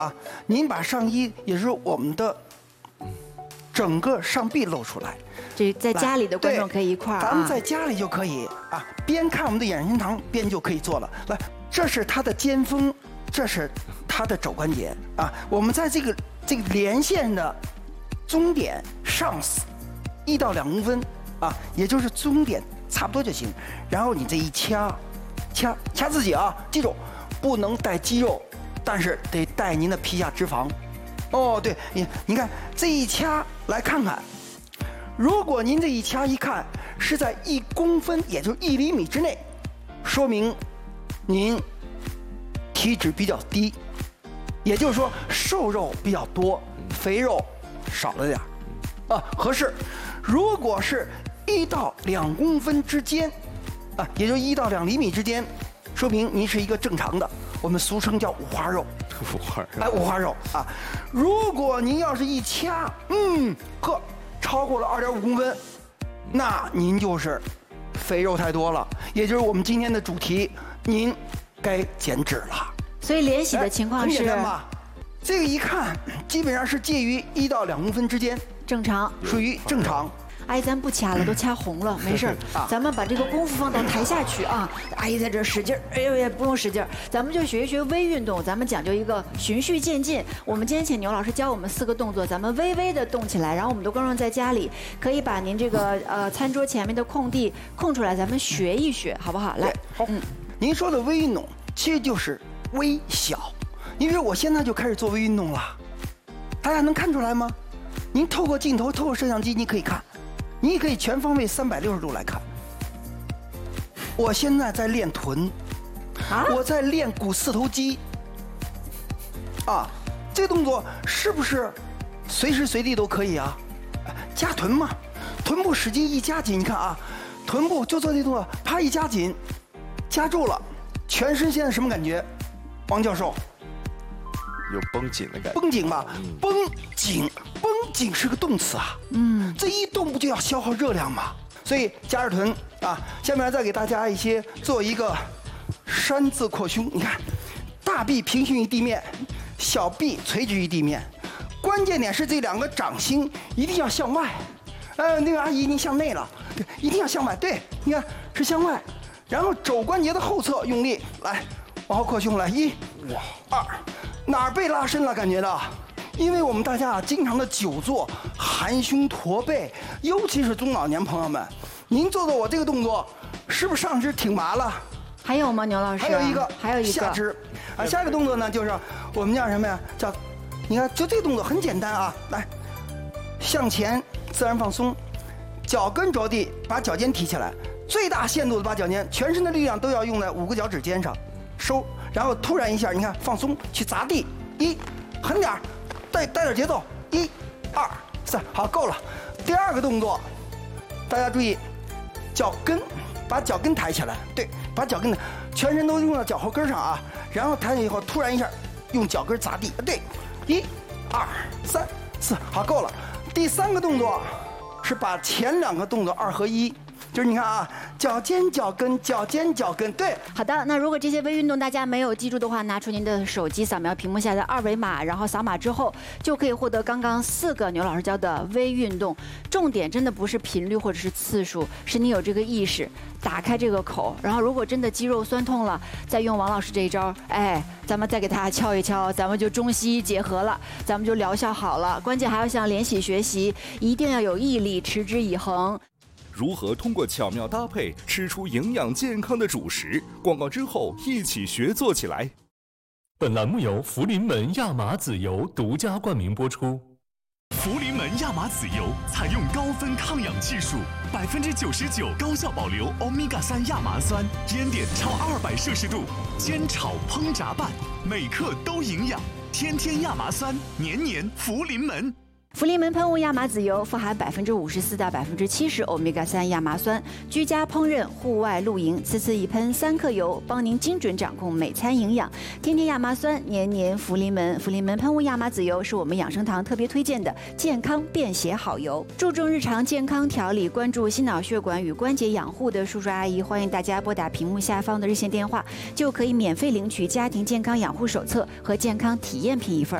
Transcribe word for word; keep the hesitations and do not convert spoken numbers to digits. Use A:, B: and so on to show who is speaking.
A: 啊，您把上衣也是我们的整个上臂露出来。
B: 这在家里的观众可以一块儿、啊，
A: 咱们在家里就可以啊，边看我们的养生堂边就可以做了。来，这是它的肩峰，这是它的肘关节啊。我们在这个这个连线的终点上一到两公分啊，也就是终点差不多就行。然后你这一掐，掐掐自己啊，记住不能带肌肉。但是得带您的皮下脂肪，哦，对，你你看这一掐来看看，如果您这一掐一看是在一公分，也就是一厘米之内，说明您体脂比较低，也就是说瘦肉比较多，肥肉少了点儿，啊，合适。如果是一到两公分之间，啊，也就一到两厘米之间，说明您是一个正常的。我们俗称叫五花肉，
C: 五花肉，
A: 哎，五花肉啊！如果您要是一掐，嗯，呵，超过了二点五公分，那您就是肥肉太多了，也就是我们今天的主题，您该减脂了。
B: 所以联喜的情况是，
A: 很简单吧？这个一看，基本上是介于一到两公分之间，
B: 正常，
A: 属于正常。
B: 阿姨，咱不掐了，都掐红了，没事儿。咱们把这个功夫放到台下去啊！阿姨在这使劲儿，哎呦也不用使劲儿，咱们就学一学微运动，咱们讲究一个循序渐进。我们今天请牛老师教我们四个动作，咱们微微的动起来，然后我们的观众在家里可以把您这个呃餐桌前面的空地空出来，咱们学一学，好不好？来，
A: 好，嗯，您说的微运动其实就是微小。你比如我现在就开始做微运动了，大家能看出来吗？您透过镜头，透过摄像机，你可以看。你也可以全方位三百六十度来看。我现在在练臀，啊，我在练股四头肌。啊，这个动作是不是随时随地都可以啊？夹臀嘛，臀部使劲一夹紧，你看啊，臀部就做这动作，啪一夹紧，夹住了，全身现在什么感觉？王教授？
C: 有绷紧的感觉，
A: 绷紧吧，绷紧，绷紧是个动词啊。嗯，这一动不就要消耗热量吗？所以夹着臀啊，下面再给大家一些做一个山字扩胸。你看，大臂平行于地面，小臂垂直于地面，关键点是这两个掌心一定要向外。呃，那个阿姨您向内了，一定要向外。对，你看是向外，然后肘关节的后侧用力来往后扩胸来，一，哇，二。哪儿被拉伸了？感觉到，因为我们大家啊，经常的久坐、含胸驼背，尤其是中老年朋友们，您做做我这个动作，是不是上肢挺麻了？
B: 还有吗，牛老师？
A: 还有一个，
B: 还有一个
A: 下肢啊。下一个动作呢，就是我们叫什么呀？叫，你看，就这个动作很简单啊，来，向前自然放松，脚跟着地，把脚尖提起来，最大限度的把脚尖，全身的力量都要用在五个脚趾尖上，收。然后突然一下，你看放松去砸地，一，狠点儿，带带点节奏，一、二、三，好，够了。第二个动作，大家注意，脚跟，把脚跟抬起来，对，把脚跟，全身都用到脚后跟上啊。然后抬起来以后，突然一下，用脚跟砸地，对，一、二、三、四，好，够了。第三个动作是把前两个动作二合一。就是你看啊，脚尖脚跟，脚尖脚跟，对。
B: 好的，那如果这些微运动大家没有记住的话，拿出您的手机扫描屏幕下的二维码，然后扫码之后就可以获得刚刚四个牛老师教的微运动。重点真的不是频率或者是次数，是你有这个意识，打开这个口，然后如果真的肌肉酸痛了，再用王老师这一招，哎，咱们再给他敲一敲，咱们就中西医结合了，咱们就疗效好了。关键还要向联喜学习，一定要有毅力，持之以恒。
D: 如何通过巧妙搭配吃出营养健康的主食？广告之后一起学做起来。
E: 本栏目由福临门亚麻籽油独家冠名播出。
F: 福临门亚麻籽油采用高分抗氧技术，百分之九十九高效保留欧米伽三亚麻酸，烟点超二百摄氏度，煎炒烹炸拌，每克都营养。天天亚麻酸，年年福临门。
B: 福临门喷雾亚麻籽油富含百分之五十四到百分之七十欧米伽三亚麻酸，居家烹饪、户外露营，次次一喷三克油，帮您精准掌控每餐营养。天天亚麻酸，年年福临门。福临门喷雾亚麻籽油是我们养生堂特别推荐的健康便携好油，注重日常健康调理，关注心脑血管与关节养护的叔叔阿姨，欢迎大家拨打屏幕下方的热线电话，就可以免费领取家庭健康养护手册和健康体验品一份。